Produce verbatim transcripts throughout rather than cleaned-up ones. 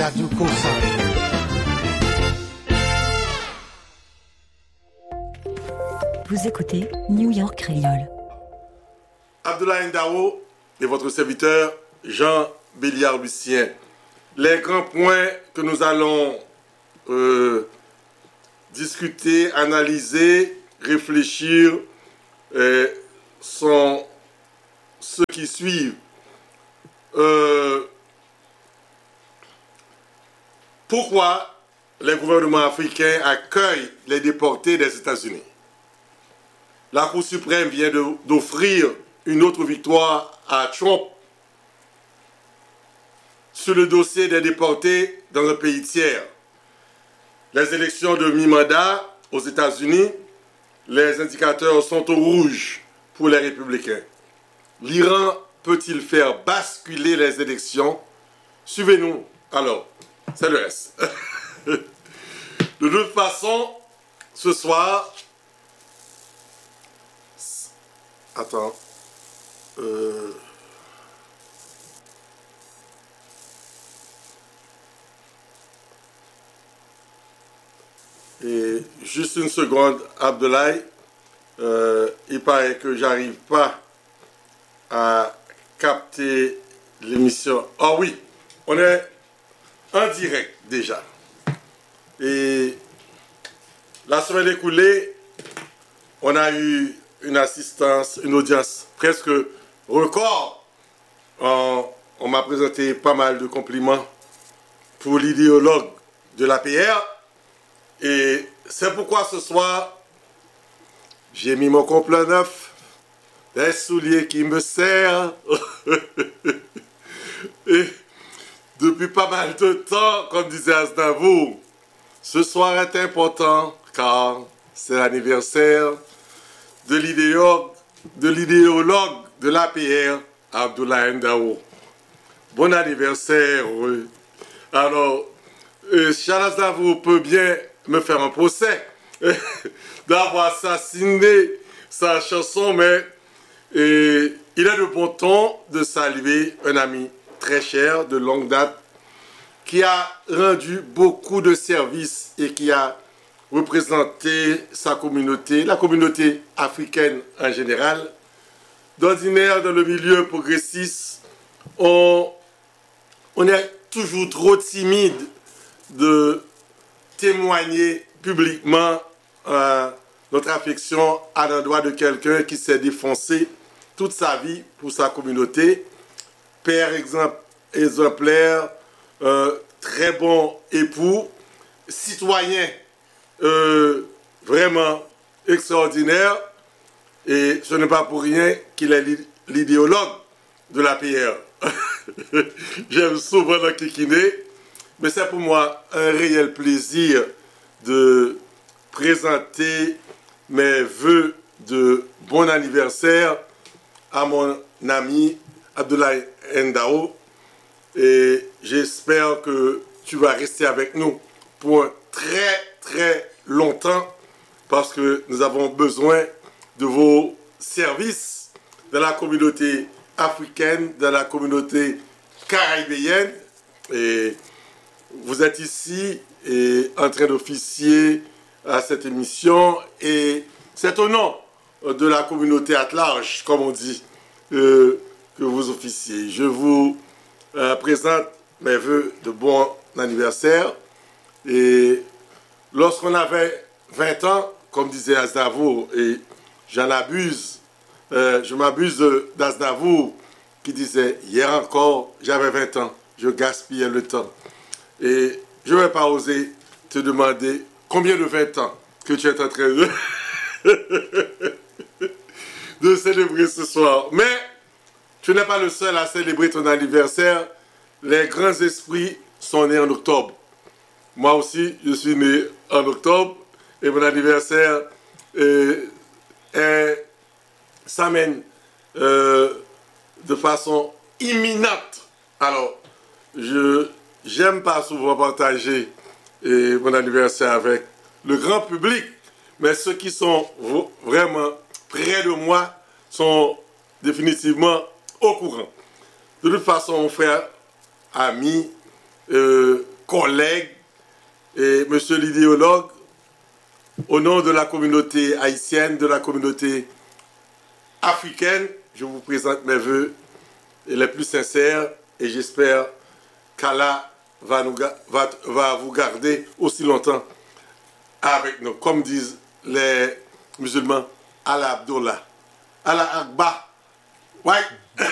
Radio Kosa. Vous écoutez New York Créole. Abdoulaye Ndao et votre serviteur Jean Béliard-Lucien. Les grands points que nous allons euh, discuter, analyser, réfléchir euh, sont ceux qui suivent. Euh, pourquoi les gouvernements africains accueillent les déportés des États-Unis? La Cour suprême vient d'offrir une autre victoire à Trump sur le dossier des déportés dans un pays tiers. Les élections de mi-mandat aux États-Unis, les indicateurs sont au rouge pour les républicains. L'Iran peut-il faire basculer les élections? Suivez-nous alors, c'est le reste. De toute façon, ce soir, attends, euh... et juste une seconde, Abdoulaye, euh, il paraît que j'arrive pas à capter l'émission. Ah oui, on est en direct déjà. Et la semaine écoulée, on a eu une assistance, une audience presque record. On, on m'a présenté pas mal de compliments pour l'idéologue de l'A P R. Et c'est pourquoi ce soir, j'ai mis mon complet neuf, des souliers qui me serrent. Et depuis pas mal de temps, comme disait Aznavour, ce soir est important car c'est l'anniversaire de l'idéologue de l'idéologue de l'A P R, Abdoulaye Ndao. Bon anniversaire. Oui. Alors, euh, Charles Aznavour peut bien me faire un procès d'avoir assassiné sa chanson, mais et, il est de bon ton de saluer un ami très cher de longue date qui a rendu beaucoup de services et qui a représenté sa communauté, la communauté africaine en général. D'ordinaire, dans le milieu progressiste, on, on est toujours trop timide de témoigner publiquement euh, notre affection à l'endroit de quelqu'un qui s'est défoncé toute sa vie pour sa communauté. Père exemple, exemplaire, euh, très bon époux, citoyen euh, vraiment extraordinaire. Et ce n'est pas pour rien qu'il est l'idéologue de l'A P R. J'aime souvent le kikiner. Mais c'est pour moi un réel plaisir de présenter mes vœux de bon anniversaire à mon ami Abdoulaye Ndao. Et j'espère que tu vas rester avec nous pour un très très longtemps parce que nous avons besoin de vos services dans la communauté africaine, dans la communauté caribéenne. Et vous êtes ici et en train d'officier à cette émission et c'est au nom de la communauté at large, comme on dit, euh, que vous officiez. Je vous euh, présente mes vœux de bon anniversaire et lorsqu'on avait vingt ans, comme disait Aznavour, et j'en abuse, euh, je m'abuse d'Aznavour qui disait hier encore j'avais vingt ans, je gaspillais le temps. Et je ne vais pas oser te demander combien de vingt ans que tu es en train de, de célébrer ce soir. Mais tu n'es pas le seul à célébrer ton anniversaire. Les grands esprits sont nés en octobre. Moi aussi, je suis né en octobre et mon anniversaire euh, est, s'amène euh, de façon imminente. Alors, je... J'aime pas souvent partager eh, mon anniversaire avec le grand public, mais ceux qui sont vraiment près de moi sont définitivement au courant. De toute façon, mon frère, ami, euh, collègue et monsieur l'idéologue, au nom de la communauté haïtienne, de la communauté africaine, je vous présente mes vœux les plus sincères et j'espère qu'Allah va, nous, va, va vous garder aussi longtemps avec nous. Comme disent les musulmans, Allah Abdullah, Allah Akbar. Ouais.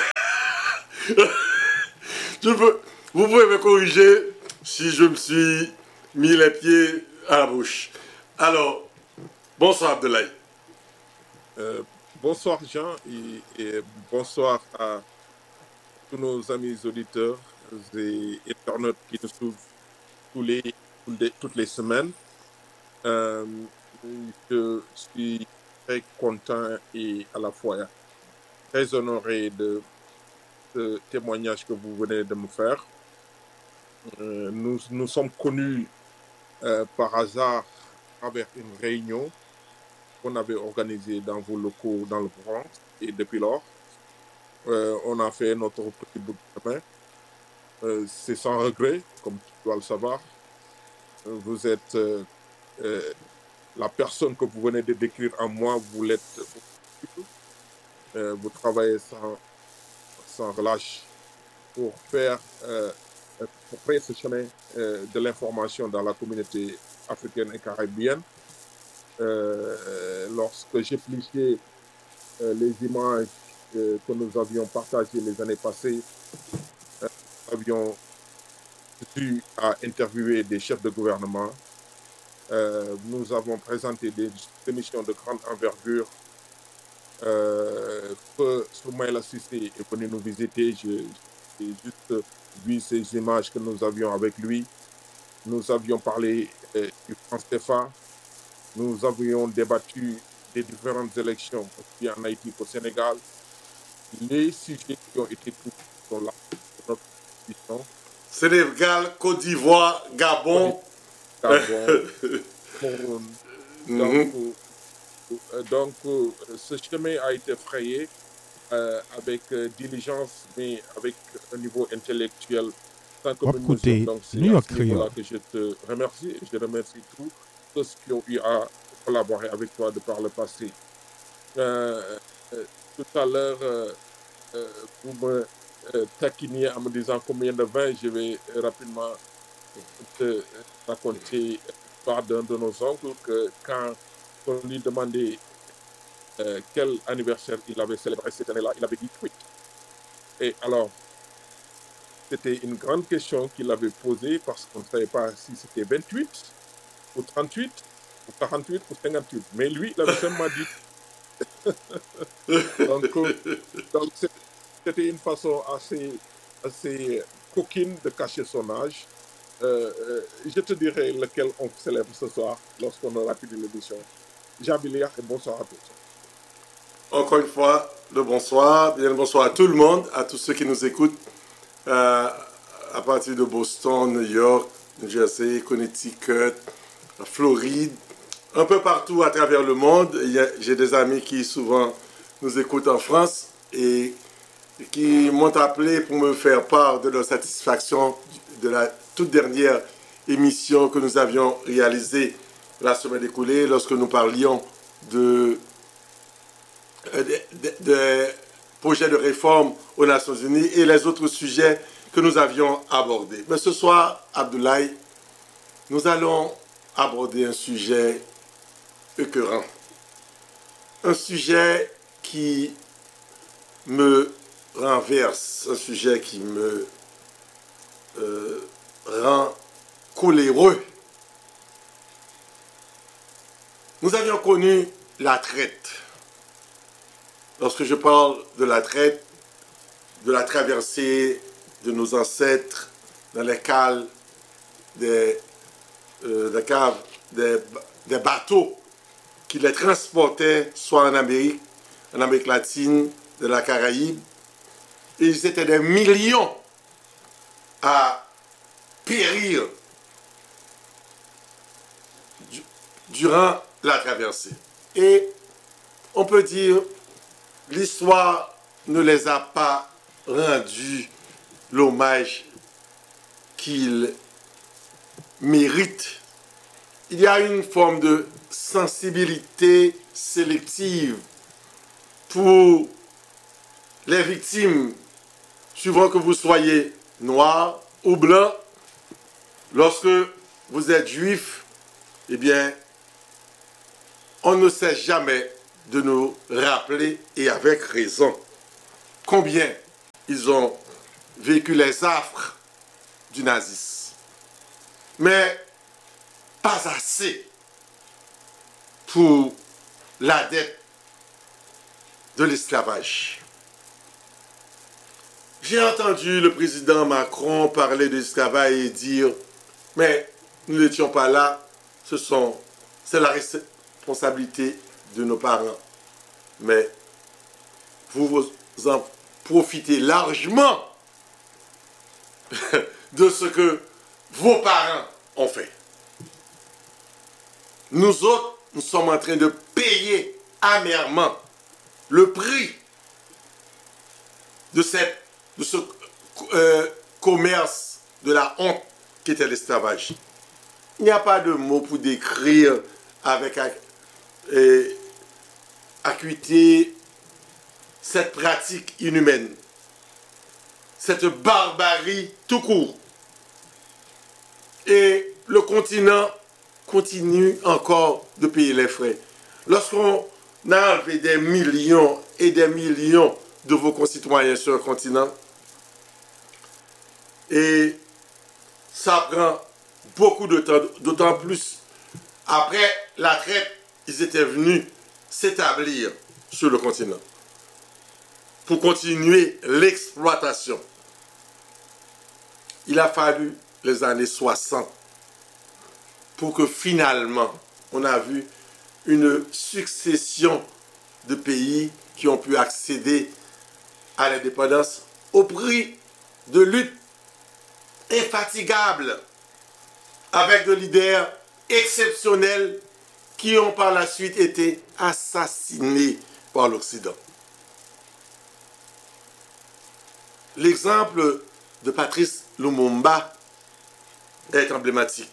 je peux, vous pouvez me corriger si je me suis mis les pieds à la bouche. Alors, bonsoir Abdoulaye. Euh, bonsoir Jean et, et bonsoir à tous nos amis auditeurs et internautes qui nous suivent tous les, tous les, toutes les semaines. Euh, je suis très content et à la fois très honoré de ce témoignage que vous venez de me faire. Euh, nous, nous sommes connus euh, par hasard à travers une réunion qu'on avait organisée dans vos locaux dans le Bronx et depuis lors, euh, on a fait notre petit bout de chemin. Euh, C'est sans regret, comme tu dois le savoir. Vous êtes euh, euh, la personne que vous venez de décrire en moi, vous l'êtes. Euh, vous travaillez sans, sans relâche pour faire, euh, pour faire ce chemin euh, de l'information dans la communauté africaine et caribéenne. Euh, lorsque j'épluchais euh, les images euh, que nous avions partagées les années passées, euh, nous avions dû à interviewer des chefs de gouvernement. Euh, nous avons présenté des émissions de grande envergure. Euh, que Soumaïla Cissé est venu nous visiter. J'ai juste vu ces images que nous avions avec lui. Nous avions parlé euh, du franc C F A. Nous avions débattu des différentes élections, aussi en Haïti qu'au Sénégal. Les sujets qui ont été touchés sont là pour notre discussion. Sénégal, Côte d'Ivoire, Gabon. Gabon. Donc, euh, donc euh, ce chemin a été frayé euh, avec euh, diligence, mais avec un niveau intellectuel sans commune mesure. Donc, c'est à ce niveau-là que je te remercie. Je remercie tous ceux qui ont eu à collaborer avec toi de par le passé. Euh, euh, tout à l'heure, euh, euh, vous me euh, taquiniez en me disant combien de vin. Je vais euh, rapidement te raconter l'histoire d'un de nos oncles que quand on lui demandait euh, quel anniversaire il avait célébré cette année-là, il avait dit huit. Et alors, c'était une grande question qu'il avait posée parce qu'on ne savait pas si c'était vingt-huit ou trente-huit ou quarante-huit ou cinquante-huit. Mais lui, il avait seulement dit. donc, donc c'était une façon assez, assez coquine de cacher son âge. Euh, euh, je te dirai lequel on célèbre ce soir lorsqu'on aura fini l'émission. Jean Billiard et bonsoir à tous. Encore une fois, le bonsoir. Bien le bonsoir à tout le monde, à tous ceux qui nous écoutent euh, à partir de Boston, New York, New Jersey, Connecticut, Floride, un peu partout à travers le monde. J'ai des amis qui souvent nous écoutent en France et qui m'ont appelé pour me faire part de leur satisfaction de la toute dernière émission que nous avions réalisée la semaine écoulée lorsque nous parlions de, de, de, de projets de réforme aux Nations Unies et les autres sujets que nous avions abordés. Mais ce soir, Abdoulaye, nous allons aborder un sujet écœurant, un sujet qui me renverse, un sujet qui me euh, rend coléreux. Nous avions connu la traite. Lorsque je parle de la traite, de la traversée de nos ancêtres dans les cales des, euh, des caves, des, des bateaux qui les transportaient soit en Amérique, en Amérique latine, de la Caraïbe, et ils étaient des millions à périr du, durant la traversée. Et on peut dire, l'histoire ne les a pas rendu l'hommage qu'ils mérite. Il y a une forme de sensibilité sélective pour les victimes, suivant que vous soyez noir ou blanc. Lorsque vous êtes juif, eh bien, on ne sait jamais de nous rappeler, et avec raison, combien ils ont vécu les affres du nazisme. Mais pas assez pour la dette de l'esclavage. J'ai entendu le président Macron parler de l'esclavage et dire « Mais nous n'étions pas là, ce sont, c'est la responsabilité de nos parents. » Mais vous vous en profitez largement de ce que vos parents ont fait. Nous autres, nous sommes en train de payer amèrement le prix de, cette, de ce euh, commerce de la honte qui était l'esclavage. Il n'y a pas de mots pour décrire avec euh, acuité cette pratique inhumaine, cette barbarie tout court. Et le continent continue encore de payer les frais. Lorsqu'on a enlevé des millions et des millions de vos concitoyens sur le continent, et ça prend beaucoup de temps, d'autant plus après la traite, ils étaient venus s'établir sur le continent pour continuer l'exploitation. Il a fallu les années soixante pour que finalement, on a vu une succession de pays qui ont pu accéder à l'indépendance au prix de luttes infatigables avec de leaders exceptionnels qui ont par la suite été assassinés par l'Occident. L'exemple de Patrice Lumumba est emblématique.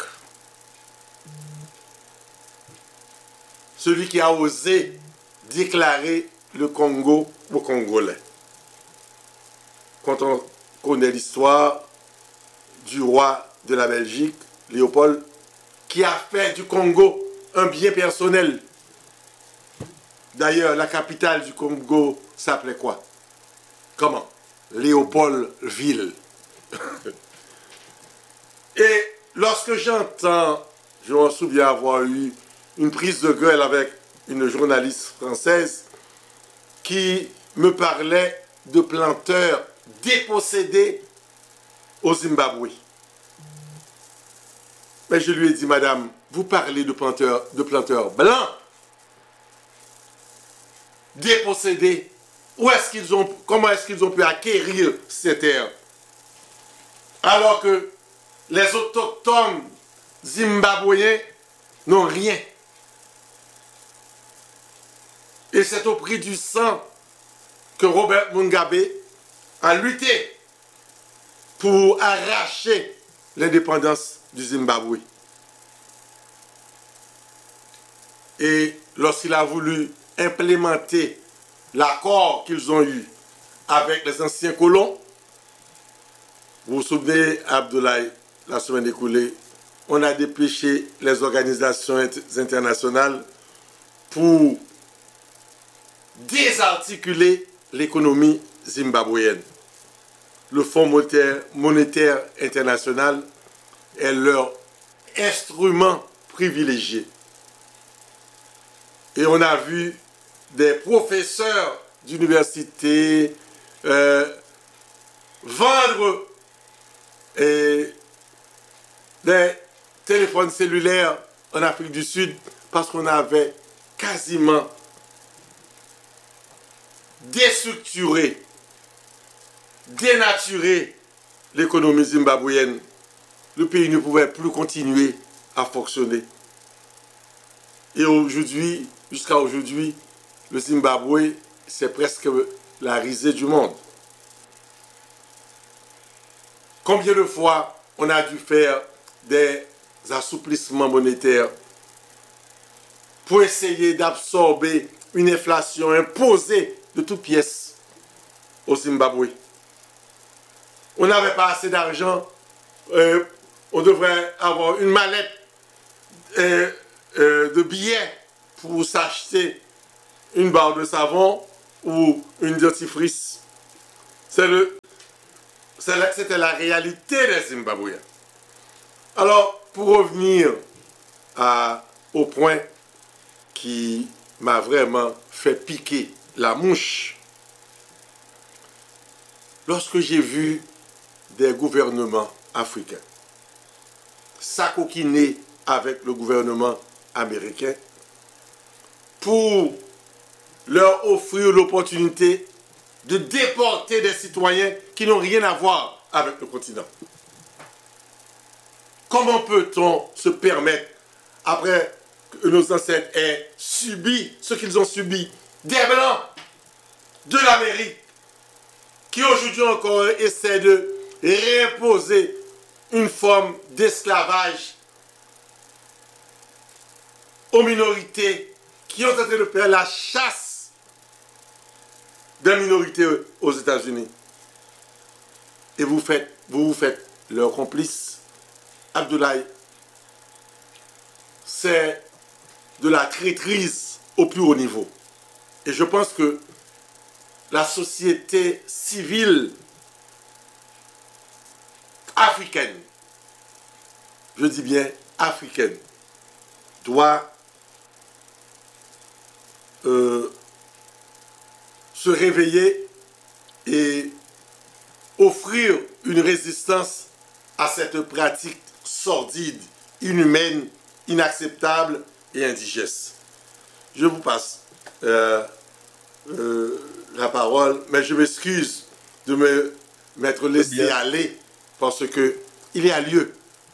Celui qui a osé déclarer le Congo aux Congolais. Quand on connaît l'histoire du roi de la Belgique, Léopold, qui a fait du Congo un bien personnel. D'ailleurs, la capitale du Congo s'appelait quoi? Comment? Léopoldville. Et lorsque j'entends, je me souviens avoir eu une prise de gueule avec une journaliste française qui me parlait de planteurs dépossédés au Zimbabwe. Mais je lui ai dit, madame, vous parlez de planteurs, de planteurs blancs dépossédés. Où est-ce qu'ils ont, comment est-ce qu'ils ont pu acquérir ces terres? Alors que les autochtones zimbabwéens n'ont rien. Et c'est au prix du sang que Robert Mugabe a lutté pour arracher l'indépendance du Zimbabwe. Et lorsqu'il a voulu implémenter l'accord qu'ils ont eu avec les anciens colons, vous vous souvenez, Abdoulaye, la semaine écoulée, on a dépêché les organisations internationales pour désarticuler l'économie zimbabwéenne. Le Fonds monétaire, monétaire international est leur instrument privilégié. Et on a vu des professeurs d'université euh, vendre et des téléphones cellulaires en Afrique du Sud parce qu'on avait quasiment déstructuré, dénaturé l'économie zimbabwéenne. Le pays ne pouvait plus continuer à fonctionner. Et aujourd'hui, jusqu'à aujourd'hui, le Zimbabwe, c'est presque la risée du monde. Combien de fois on a dû faire des assouplissements monétaires pour essayer d'absorber une inflation imposée de toutes pièces au Zimbabwe. On n'avait pas assez d'argent, euh, on devrait avoir une mallette euh, euh, de billets pour s'acheter une barre de savon ou une dentifrice. C'était la réalité des Zimbabwéens. Alors, pour revenir à, au point qui m'a vraiment fait piquer la mouche, lorsque j'ai vu des gouvernements africains s'acoquiner avec le gouvernement américain pour leur offrir l'opportunité de déporter des citoyens qui n'ont rien à voir avec le continent. Comment peut-on se permettre, après que nos ancêtres aient subi ce qu'ils ont subi, des Blancs de l'Amérique, qui aujourd'hui encore essaient de réimposer une forme d'esclavage aux minorités qui ont tenté de faire la chasse des minorités aux États-Unis. Et vous faites, vous vous faites leur complice. Abdoulaye, c'est de la traîtrise au plus haut niveau. Et je pense que la société civile africaine, je dis bien africaine, doit euh, se réveiller et offrir une résistance à cette pratique sordide, inhumaine, inacceptable et indigeste. Je vous passe euh, euh, la parole, mais je m'excuse de me m'être laissé aller parce que il y a lieu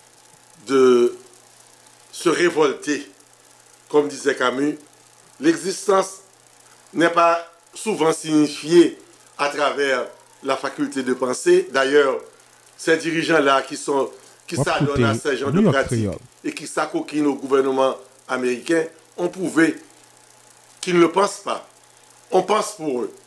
de se révolter. Comme disait Camus, l'existence n'est pas souvent signifiée à travers la faculté de penser. D'ailleurs, ces dirigeants-là qui sont qui s'adonnent à ces genres de pratiques et qui s'acoquinent au gouvernement américain ont prouvé qu'ils ne le pensent pas. On pense pour eux.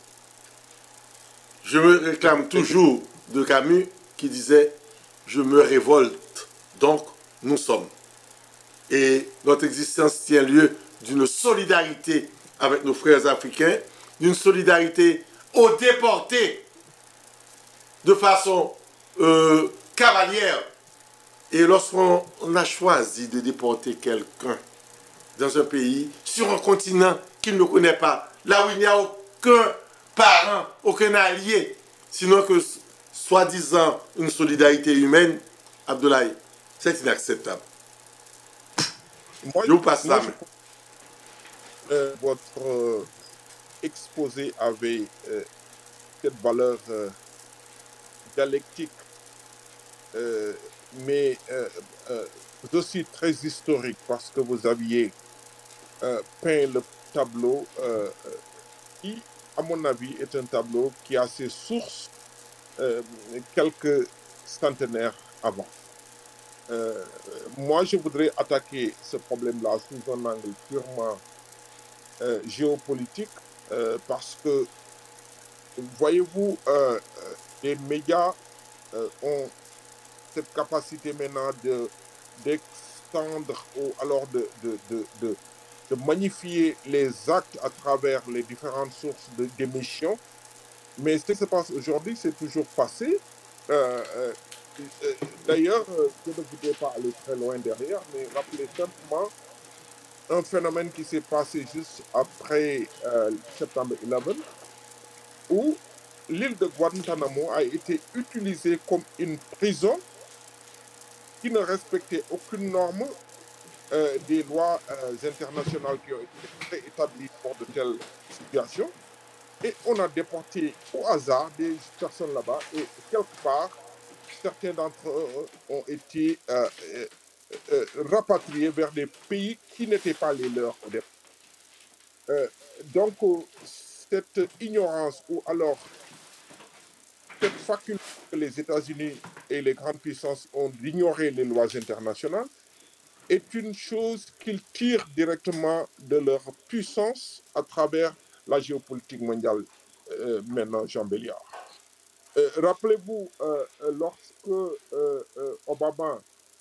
Je me réclame toujours de Camus qui disait « Je me révolte, donc nous sommes ». Et notre existence tient lieu d'une solidarité avec nos frères africains, d'une solidarité aux déportés de façon euh, cavalière. Et lorsqu'on a choisi de déporter quelqu'un dans un pays, sur un continent qu'il ne connaît pas, là où il n'y a aucun parent, aucun allié, sinon que soi-disant une solidarité humaine, Abdoulaye, c'est inacceptable. Moi, je vous passe moi, la main. Euh, votre euh, exposé avait euh, cette valeur euh, dialectique, euh, mais euh, euh, aussi très historique, parce que vous aviez euh, peint le tableau euh, qui, à mon avis, est un tableau qui a ses sources euh, quelques centenaires avant. Euh, moi, je voudrais attaquer ce problème-là sous un angle purement euh, géopolitique, euh, parce que, voyez-vous, euh, euh, les médias euh, ont cette capacité maintenant de, d'extendre, ou alors de, de, de, de, de magnifier les actes à travers les différentes sources de, d'émission. Mais ce qui se passe aujourd'hui, c'est toujours passé. Euh, euh, D'ailleurs, je ne voudrais pas aller très loin derrière, mais rappelez simplement un phénomène qui s'est passé juste après euh, septembre onze, où l'île de Guantanamo a été utilisée comme une prison qui ne respectait aucune norme euh, des lois euh, internationales qui ont été établies pour de telles situations. Et on a déporté au hasard des personnes là-bas, et quelque part, certains d'entre eux ont été euh, euh, euh, rapatriés vers des pays qui n'étaient pas les leurs. Euh, donc, euh, cette ignorance, ou alors cette faculté que les États-Unis et les grandes puissances ont d'ignorer les lois internationales, est une chose qu'ils tirent directement de leur puissance à travers la géopolitique mondiale, euh, maintenant, Jean Béliard. Euh, Rappelez-vous, euh, lorsque euh, euh, Obama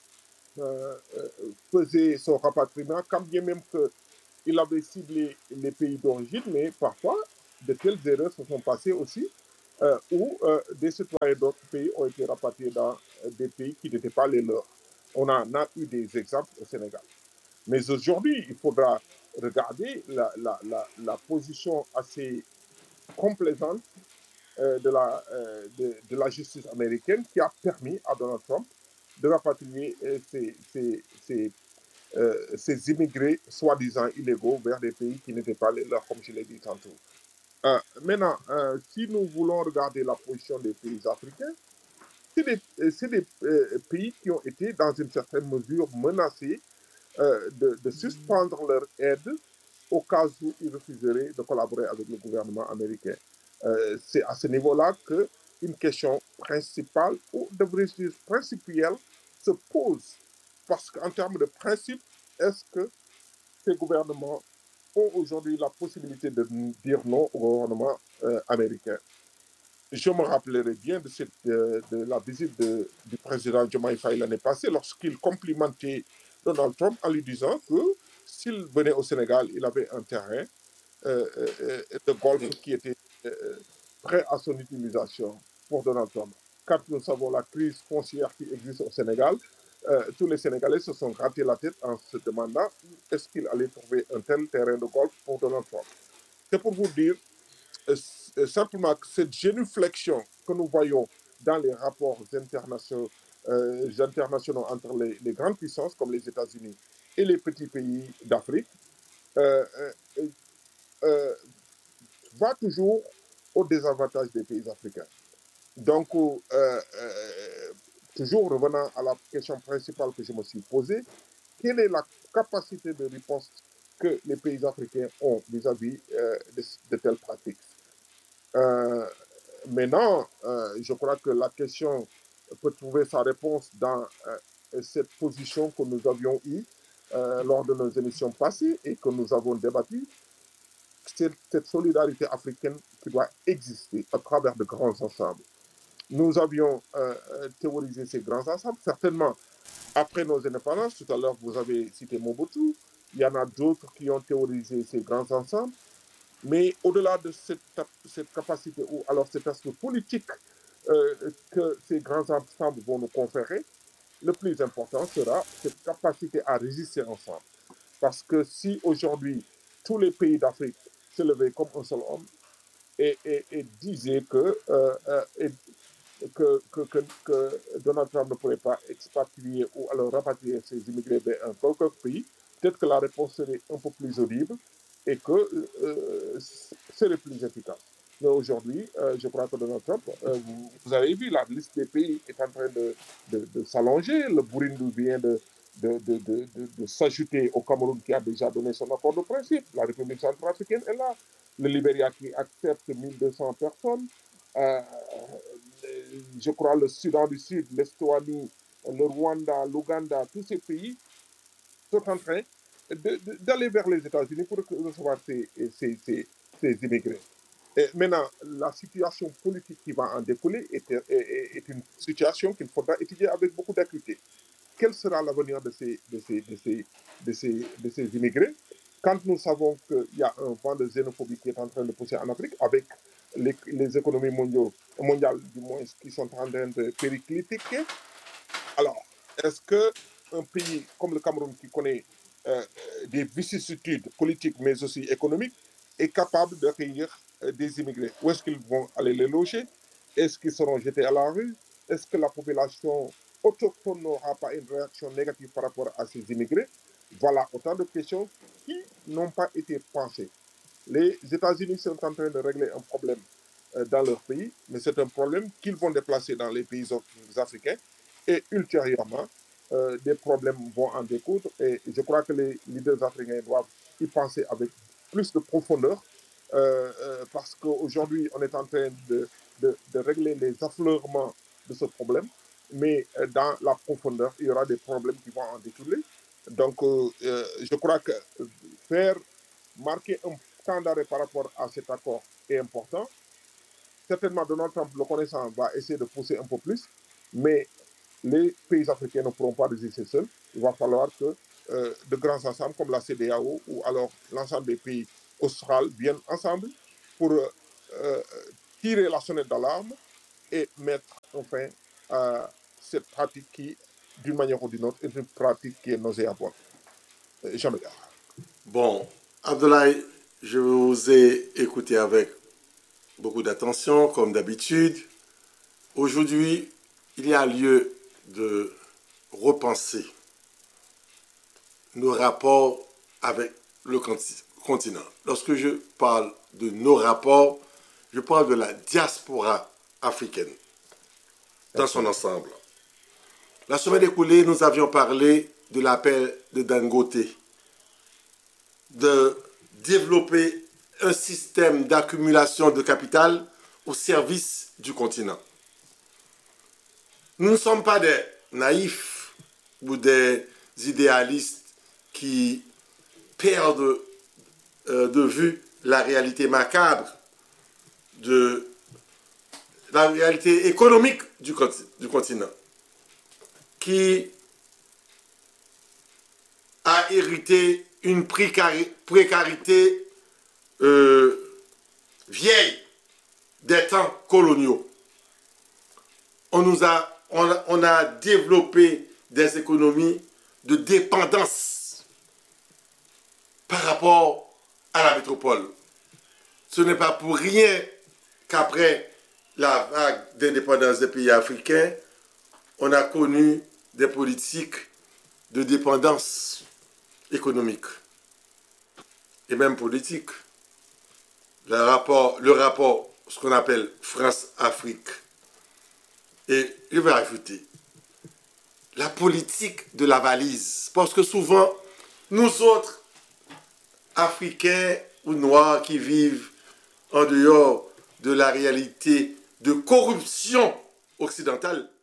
euh, euh, faisait son rapatriement, quand bien même qu'il avait ciblé les pays d'origine, mais parfois, de telles erreurs se sont passées aussi, euh, où euh, des citoyens d'autres pays ont été rapatriés dans euh, des pays qui n'étaient pas les leurs. On en a eu des exemples au Sénégal. Mais aujourd'hui, il faudra regarder la, la, la, la position assez complaisante euh, de, la, euh, de, de la justice américaine qui a permis à Donald Trump de rapatrier euh, ces, ces, ces, euh, ces immigrés soi-disant illégaux vers des pays qui n'étaient pas les leurs, comme je l'ai dit tantôt. Euh, maintenant, euh, si nous voulons regarder la position des pays africains, c'est des, c'est des euh, pays qui ont été, dans une certaine mesure, menacés euh, de, de suspendre leur aide au cas où ils refuseraient de collaborer avec le gouvernement américain. Euh, c'est à ce niveau-là qu'une question principale, ou devrais-je dire principielle, se pose. Parce qu'en termes de principe, est-ce que ces gouvernements ont aujourd'hui la possibilité de dire non au gouvernement euh, américain? Je me rappellerai bien de, cette, de, de la visite de, du président Diomaye Faye l'année passée, lorsqu'il complimentait Donald Trump en lui disant que s'il venait au Sénégal, il avait un terrain euh, euh, de golf qui était euh, prêt à son utilisation pour Donald Trump. Quand nous savons la crise foncière qui existe au Sénégal, euh, tous les Sénégalais se sont grattés la tête en se demandant où est-ce qu'il allait trouver un tel terrain de golf pour Donald Trump. C'est pour vous dire euh, simplement que cette génuflexion que nous voyons dans les rapports internationaux, euh, internationaux entre les, les grandes puissances comme les États-Unis et les petits pays d'Afrique euh, euh, euh, va toujours au désavantage des pays africains. Donc, euh, euh, toujours revenant à la question principale que je me suis posée, quelle est la capacité de réponse que les pays africains ont vis-à-vis euh, de, de telles pratiques? Euh, maintenant, euh, je crois que la question peut trouver sa réponse dans euh, cette position que nous avions eue euh, lors de nos émissions passées et que nous avons débattu. C'est cette solidarité africaine qui doit exister à travers de grands ensembles. Nous avions euh, théorisé ces grands ensembles, certainement après nos indépendances. Tout à l'heure, vous avez cité Mobutu. Il y en a d'autres qui ont théorisé ces grands ensembles. Mais au-delà de cette, cette capacité, ou alors cet aspect politique euh, que ces grands ensembles vont nous conférer, le plus important sera cette capacité à résister ensemble. Parce que si aujourd'hui, tous les pays d'Afrique se levaient comme un seul homme et, et, et disaient que, euh, euh, et, que, que, que, que Donald Trump ne pourrait pas expatrier ou alors rapatrier ses immigrés vers un quelconque pays, peut-être que la réponse serait un peu plus audible et que euh, serait plus efficace. Mais aujourd'hui, euh, je crois que Donald Trump, euh, vous, vous avez vu, la liste des pays est en train de, de, de s'allonger. Le Burundi vient de, de, de, de, de, de s'ajouter au Cameroun qui a déjà donné son accord de principe. La République centrafricaine est là. Le Libéria qui accepte mille deux cents personnes. Euh, je crois le Soudan du Sud, l'Estonie, le Rwanda, l'Ouganda, tous ces pays sont en train d'aller vers les États-Unis pour recevoir ces, ces, ces, ces immigrés. Et maintenant, la situation politique qui va en découler est, est, est une situation qu'il faudra étudier avec beaucoup d'acuité. Quel sera l'avenir de ces, de, ces, de, ces, de, ces, de ces immigrés quand nous savons qu'il y a un vent de xénophobie qui est en train de pousser en Afrique avec les, les économies mondiales, mondiales du moins qui sont en train de péricliter? Alors, est-ce qu'un pays comme le Cameroun qui connaît euh, des vicissitudes politiques mais aussi économiques est capable d'accueillir euh, des immigrés? Où est-ce qu'ils vont aller les loger? Est-ce qu'ils seront jetés à la rue? Est-ce que la population autochtone n'aura pas une réaction négative par rapport à ces immigrés? Voilà autant de questions qui n'ont pas été pensées. Les États-Unis sont en train de régler un problème euh, dans leur pays, mais c'est un problème qu'ils vont déplacer dans les pays africains et ultérieurement, euh, des problèmes vont en découdre et je crois que les leaders africains doivent y penser avec plus de profondeur euh, euh, parce qu'aujourd'hui, on est en train de, de, de régler les affleurements de ce problème, mais euh, dans la profondeur, il y aura des problèmes qui vont en découler Donc, euh, euh, je crois que faire marquer un temps d'arrêt par rapport à cet accord est important. Certainement, Donald Trump, le connaissant, va essayer de pousser un peu plus, mais les pays africains ne pourront pas résister seuls. Il va falloir que euh, de grands ensembles comme la C D A O ou alors l'ensemble des pays australes viennent ensemble pour euh, euh, tirer la sonnette d'alarme et mettre enfin à cette pratique qui, d'une manière ou d'une autre, est une pratique qui est nauséabonde. Euh, jamais. Bon, Abdoulaye, je vous ai écouté avec beaucoup d'attention, comme d'habitude. Aujourd'hui, il y a lieu de repenser nos rapports avec le continent. Lorsque je parle de nos rapports, je parle de la diaspora africaine dans son ensemble. La semaine écoulée, nous avions parlé de l'appel de Dangote de développer un système d'accumulation de capital au service du continent. Nous ne sommes pas des naïfs ou des idéalistes qui perdent euh, de vue la réalité macabre, de la réalité économique du, du continent, qui a hérité une précarité euh, vieille des temps coloniaux. On, nous a, on, a, on a développé des économies de dépendance par rapport à la métropole. Ce n'est pas pour rien qu'après la vague d'indépendance des pays africains, on a connu des politiques de dépendance économique et même politique. Le rapport, le rapport ce qu'on appelle France-Afrique. Et je vais ajouter la politique de la valise. Parce que souvent, nous autres, Africains ou Noirs qui vivent en dehors de la réalité de corruption occidentale,